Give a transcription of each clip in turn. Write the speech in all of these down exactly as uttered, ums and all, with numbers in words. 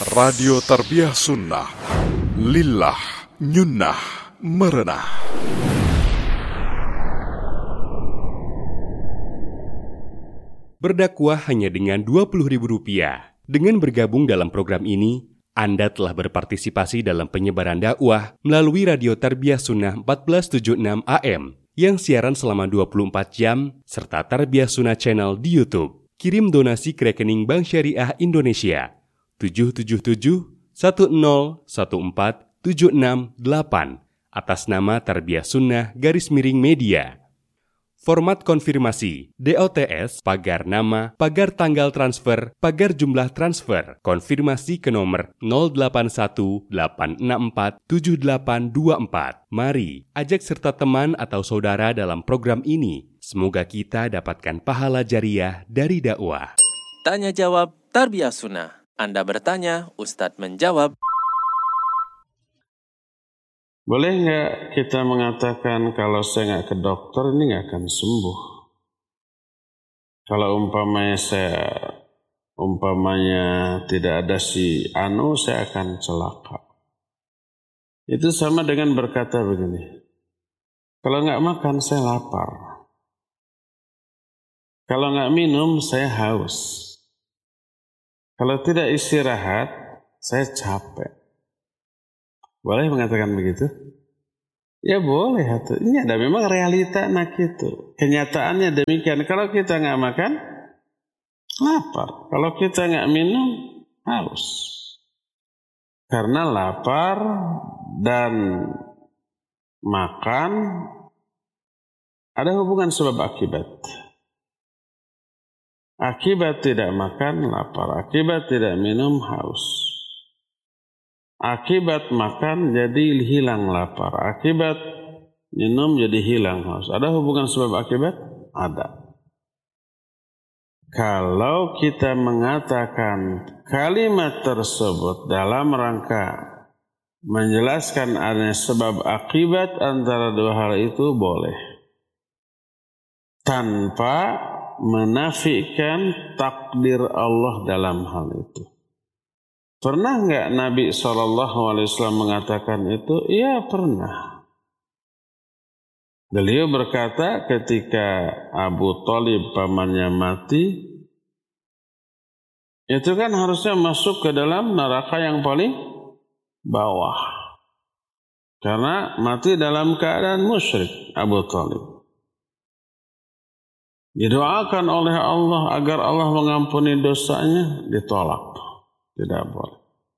Radio Tarbiyah Sunnah Lillah Nyunnah Merenah. Berdakwah hanya dengan dua puluh ribu rupiah. Dengan bergabung dalam program ini, Anda telah berpartisipasi dalam penyebaran dakwah melalui Radio Tarbiyah Sunnah empat belas tujuh puluh enam A M yang siaran selama dua puluh empat jam serta Tarbiyah Sunnah Channel di YouTube. Kirim donasi ke rekening Bank Syariah Indonesia tujuh tujuh tujuh satu nol satu empat tujuh enam delapan atas nama Tarbiyah Sunnah garis miring media. Format konfirmasi D O T S pagar nama, pagar tanggal transfer, pagar jumlah transfer. Konfirmasi ke nomor nol delapan satu delapan enam empat tujuh delapan dua empat. Mari ajak serta teman atau saudara dalam program ini. Semoga kita dapatkan pahala jariah dari dakwah. Tanya jawab Tarbiyah Sunnah. Anda bertanya, Ustadz menjawab. Boleh nggak kita mengatakan kalau saya nggak ke dokter ini nggak akan sembuh? Kalau umpamanya saya umpamanya tidak ada si anu, saya akan celaka. Itu sama dengan berkata begini, kalau nggak makan saya lapar, kalau nggak minum saya haus, kalau tidak istirahat saya capek. Boleh mengatakan begitu? Ya boleh. Ini ada memang realita anak itu. Kenyataannya demikian. Kalau kita nggak makan, lapar. Kalau kita nggak minum, haus. Karena lapar dan makan ada hubungan sebab akibat. Akibat tidak makan, lapar. Akibat tidak minum, haus. Akibat makan jadi hilang lapar. Akibat minum jadi hilang haus. Ada hubungan sebab akibat? Ada. Kalau kita mengatakan kalimat tersebut dalam rangka menjelaskan adanya sebab akibat antara dua hal itu boleh. Tanpa menafikan takdir Allah dalam hal itu. Pernah nggak Nabi shallallahu alaihi wasallam mengatakan itu? Iya pernah. Beliau berkata ketika Abu Thalib pamannya mati, itu kan harusnya masuk ke dalam neraka yang paling bawah. Karena mati dalam keadaan musyrik Abu Thalib. Didoakan oleh Allah agar Allah mengampuni dosanya, ditolak. Tidak boleh.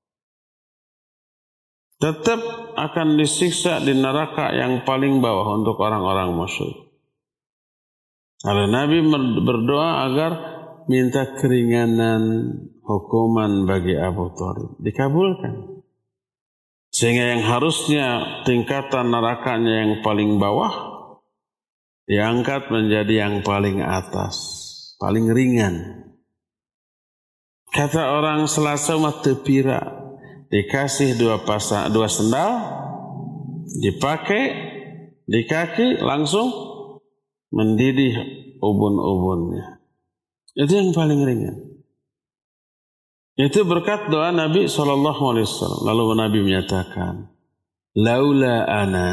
Tetap akan disiksa di neraka yang paling bawah untuk orang-orang musyrik. Lalu Nabi berdoa agar minta keringanan hukuman bagi Abu Thalib. Dikabulkan. Sehingga yang harusnya tingkatan nerakanya yang paling bawah diangkat menjadi yang paling atas, paling ringan. Kata orang Selasa mah tepira, dikasih dua pasang dua sendal, dipakai di kaki langsung mendidih ubun-ubunnya. Itu yang paling ringan. Itu berkat doa Nabi shallallahu alaihi wasallam. Lalu Nabi menyatakan, laula ana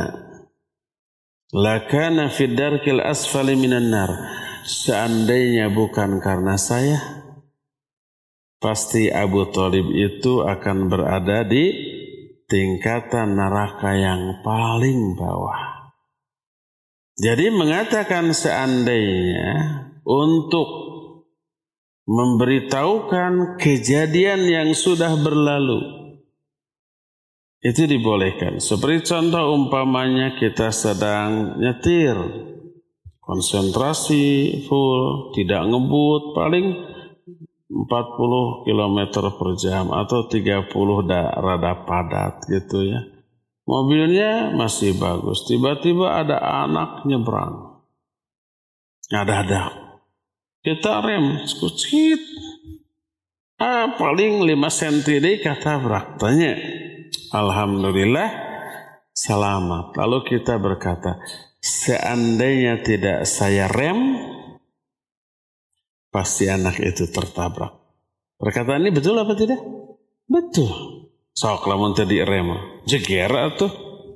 lakana fid darkil asfali minan nar. Seandainya bukan karena saya, pasti Abu Thalib itu akan berada di tingkatan neraka yang paling bawah. Jadi mengatakan seandainya untuk memberitahukan kejadian yang sudah berlalu, itu dibolehkan. Seperti contoh umpamanya kita sedang nyetir, konsentrasi full, tidak ngebut, paling empat puluh kilometer per jam atau tiga puluh da, rada padat gitu ya. Mobilnya masih bagus. Tiba-tiba ada anak nyebrang. Ada-ada. Kita rem, skucit. Ah, paling lima sentimeter katabrak. Tanya. Alhamdulillah selamat. Lalu kita berkata, seandainya tidak saya rem, pasti anak itu tertabrak. Perkataan ini betul apa tidak? Betul. Sok lamun teu direm, jeger atuh.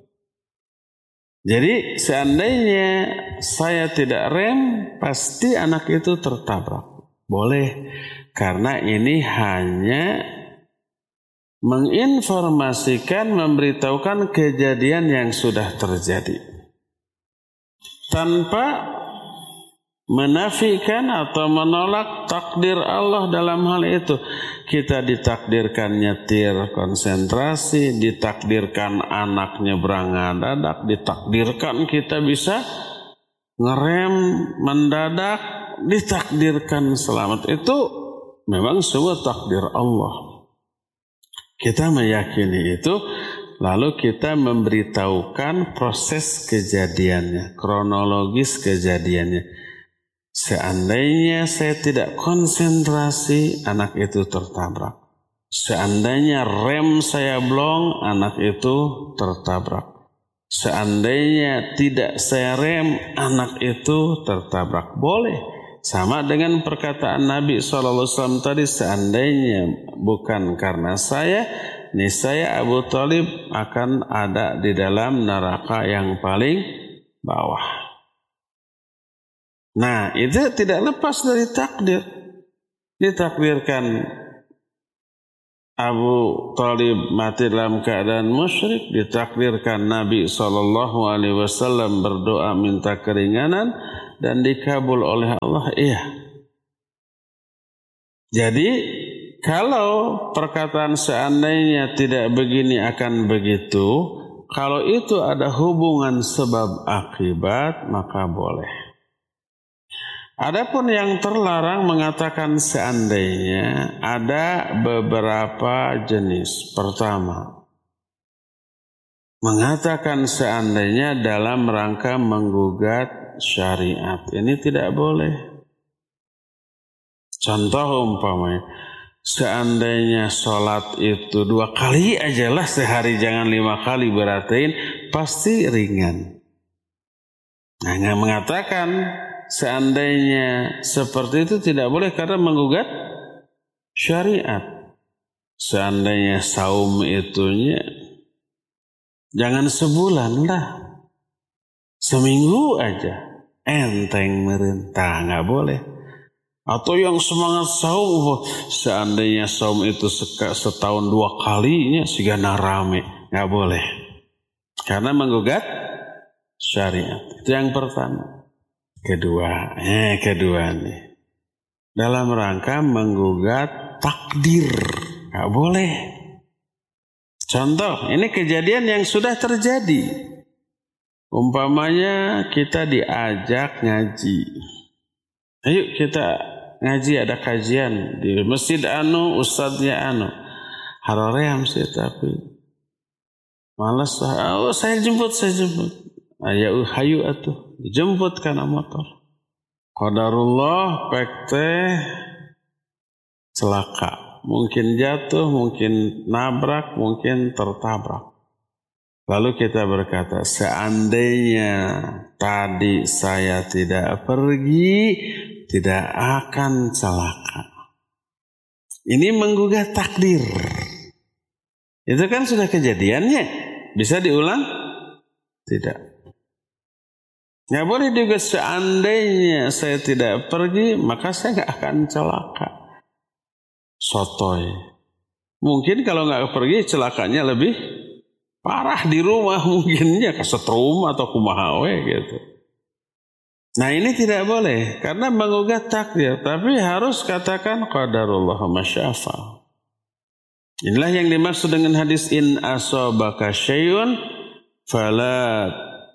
Jadi seandainya saya tidak rem, pasti anak itu tertabrak. Boleh, karena ini hanya menginformasikan, memberitahukan kejadian yang sudah terjadi. Tanpa menafikan atau menolak takdir Allah dalam hal itu. Kita ditakdirkan nyetir konsentrasi, ditakdirkan anak nyebrang dadak, ditakdirkan kita bisa ngerem mendadak, ditakdirkan selamat. Itu memang semua takdir Allah. Kita meyakini itu, lalu kita memberitahukan proses kejadiannya, kronologis kejadiannya. Seandainya saya tidak konsentrasi, anak itu tertabrak. Seandainya rem saya blong, anak itu tertabrak. Seandainya tidak saya rem, anak itu tertabrak. Boleh. Sama dengan perkataan Nabi shallallahu alaihi wasallam tadi, seandainya bukan karena saya, niscaya Abu Thalib akan ada di dalam neraka yang paling bawah. Nah, itu tidak lepas dari takdir. Ditakdirkan Abu Thalib mati dalam keadaan musyrik, ditakdirkan Nabi shallallahu alaihi wasallam berdoa minta keringanan dan dikabul oleh Allah. Iya. Jadi kalau perkataan seandainya tidak begini akan begitu, kalau itu ada hubungan sebab akibat, maka boleh. Adapun yang terlarang mengatakan seandainya, ada beberapa jenis. Pertama, mengatakan seandainya dalam rangka menggugat syariat. Ini tidak boleh. Contoh umpamanya, seandainya sholat itu dua kali aja lah sehari, jangan lima kali, beratain pasti ringan. Nah, nggak mengatakan seandainya seperti itu tidak boleh karena menggugat syariat. Seandainya saum itunya jangan sebulan lah, seminggu aja, enteng merentah, nggak boleh. Atau yang semangat saum, seandainya saum itu setahun dua kalinya sigana rame, nggak boleh, karena menggugat syariat. Itu yang pertama. Kedua, eh kedua nih, dalam rangka menggugat takdir, nggak boleh. Contoh, ini kejadian yang sudah terjadi. Umpamanya kita diajak ngaji, ayo kita ngaji, ada kajian di masjid anu, ustadznya anu, haroream sih tapi malas. Oh saya jemput, saya jemput. Ayo hayu atuh. Dijemput karena motor. Qadarullah pek teh celaka. Mungkin jatuh, mungkin nabrak, mungkin tertabrak. Lalu kita berkata, seandainya tadi saya tidak pergi, tidak akan celaka. Ini menggugat takdir. Itu kan sudah kejadiannya. Bisa diulang? Tidak. Nggak boleh juga seandainya saya tidak pergi, maka saya nggak akan celaka. Sotoy. Mungkin kalau nggak pergi, celakanya lebih parah di rumah, mungkinnya kesetrum atau kumahawe gitu. Nah ini tidak boleh, karena menggugat takdir. Tapi harus katakan qadarullah masyafa. Inilah yang dimaksud dengan hadis in asobaka syai'un fala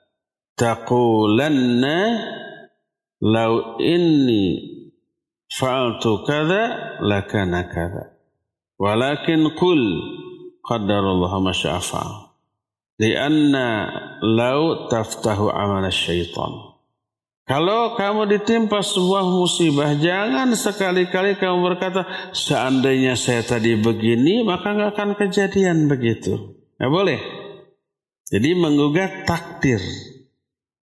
taqulanna law inni fa'altu kadza lakana kadza walakin qul qadarullah ma syaa fa'al lianna law taftahu amal syaitan. Kalau kamu ditimpa sebuah musibah, jangan sekali-kali kamu berkata seandainya saya tadi begini maka enggak akan kejadian begitu. Enggak boleh. Jadi menggugat takdir.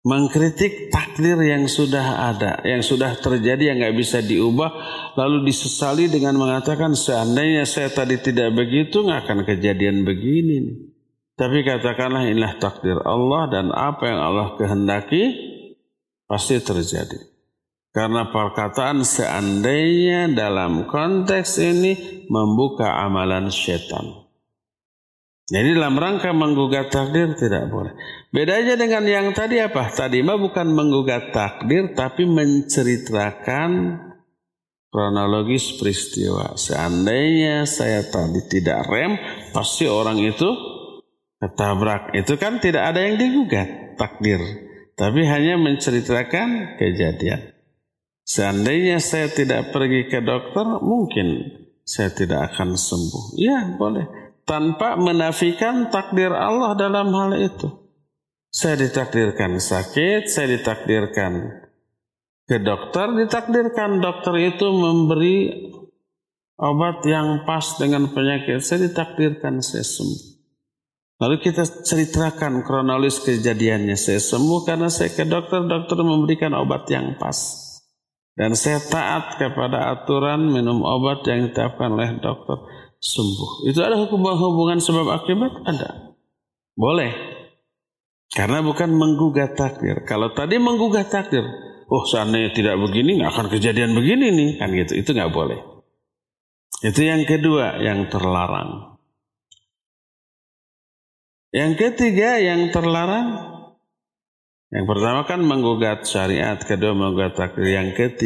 mengkritik takdir yang sudah ada, yang sudah terjadi, yang nggak bisa diubah, lalu disesali dengan mengatakan seandainya saya tadi tidak begitu nggak akan kejadian begini nih. Tapi katakanlah inilah takdir Allah dan apa yang Allah kehendaki pasti terjadi. Karena perkataan seandainya dalam konteks ini membuka amalan setan. Jadi dalam rangka menggugat takdir tidak boleh. Bedanya dengan yang tadi apa? Tadi mah bukan menggugat takdir tapi menceritakan kronologis peristiwa. Seandainya saya tadi tidak rem, pasti orang itu ketabrak. Itu kan tidak ada yang digugat takdir. Tapi hanya menceritakan kejadian. Seandainya saya tidak pergi ke dokter, mungkin saya tidak akan sembuh. Ya, boleh. Tanpa menafikan takdir Allah dalam hal itu. Saya ditakdirkan sakit, saya ditakdirkan ke dokter, ditakdirkan dokter itu memberi obat yang pas dengan penyakit. Saya ditakdirkan saya sembuh. Lalu kita ceritakan kronologis kejadiannya. Saya sembuh karena saya ke dokter, dokter memberikan obat yang pas. Dan saya taat kepada aturan minum obat yang ditetapkan oleh dokter, sembuh. Itu ada hubungan, hubungan sebab akibat? Ada. Boleh. Karena bukan menggugat takdir. Kalau tadi menggugat takdir, oh seandainya tidak begini, nggak akan kejadian begini nih. Kan gitu, itu nggak boleh. Itu yang kedua, yang terlarang. Yang ketiga, yang terlarang. Yang pertama kan menggugat syariat, kedua menggugat takdir. Yang ketiga,